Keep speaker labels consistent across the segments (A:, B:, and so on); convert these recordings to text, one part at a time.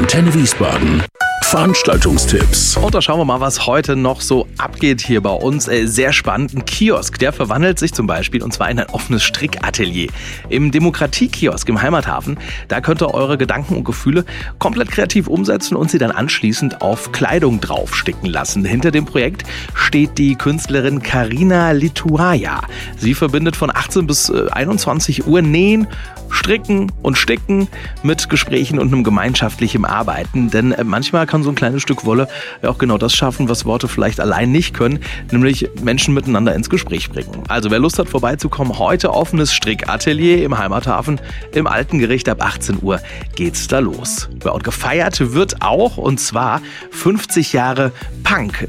A: Antenne Wiesbaden. Veranstaltungstipps.
B: Und da schauen wir mal, was heute noch so abgeht hier bei uns. Sehr spannend. Ein Kiosk, der verwandelt sich zum Beispiel, und zwar in ein offenes Strickatelier. Im Demokratie-Kiosk im Heimathafen, da könnt ihr eure Gedanken und Gefühle komplett kreativ umsetzen und sie dann anschließend auf Kleidung draufsticken lassen. Hinter dem Projekt steht die Künstlerin Karina Lituaja. Sie verbindet von 18 bis 21 Uhr Nähen, Stricken und Sticken mit Gesprächen und einem gemeinschaftlichen Arbeiten. Denn manchmal kann so ein kleines Stück Wolle ja auch genau das schaffen, was Worte vielleicht allein nicht können, nämlich Menschen miteinander ins Gespräch bringen. Also wer Lust hat, vorbeizukommen, heute offenes Strickatelier im Heimathafen, im Alten Gericht ab 18 Uhr geht's da los. Ja, und gefeiert wird auch, und zwar 50 Jahre Punk.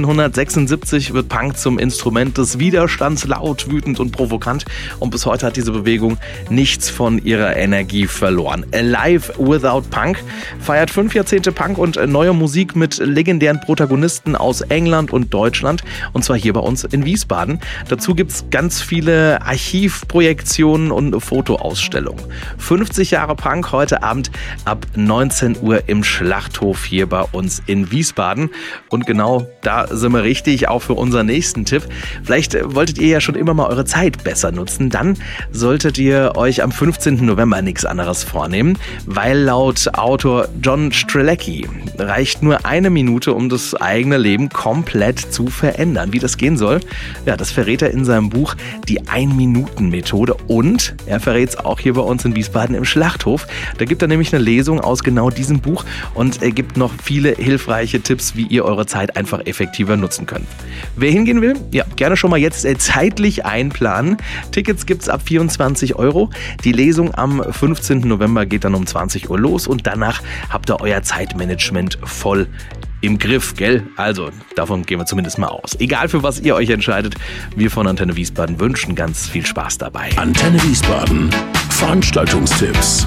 B: 1976 wird Punk zum Instrument des Widerstands, laut, wütend und provokant. Und bis heute hat diese Bewegung nichts von ihrer Energie verloren. Alive Without Punk feiert 5 Jahrzehnte Punk und neue Musik mit legendären Protagonisten aus England und Deutschland, und zwar hier bei uns in Wiesbaden. Dazu gibt es ganz viele Archivprojektionen und Fotoausstellungen. 50 Jahre Punk heute Abend ab 19 Uhr im Schlachthof hier bei uns in Wiesbaden. Und genau da sind wir richtig, auch für unseren nächsten Tipp. Vielleicht wolltet ihr ja schon immer mal eure Zeit besser nutzen. Dann solltet ihr euch am 15. November nichts anderes vornehmen, weil laut Autor John Strzelecki reicht nur 1 Minute, um das eigene Leben komplett zu verändern. Wie das gehen soll, ja, das verrät er in seinem Buch Die 1-Minuten-Methode, und er verrät es auch hier bei uns in Wiesbaden im Schlachthof. Da gibt er nämlich eine Lesung aus genau diesem Buch, und er gibt noch viele hilfreiche Tipps, wie ihr eure Zeit einfach effektiver nutzen könnt. Wer hingehen will, ja, gerne schon mal jetzt zeitlich einplanen. Tickets gibt's ab 24 €. Die Lesung am 15. November geht dann um 20 Uhr los, und danach habt ihr euer Zeitmanagement voll im Griff, gell? Also, davon gehen wir zumindest mal aus. Egal, für was ihr euch entscheidet, wir von Antenne Wiesbaden wünschen ganz viel Spaß dabei.
A: Antenne Wiesbaden. Veranstaltungstipps.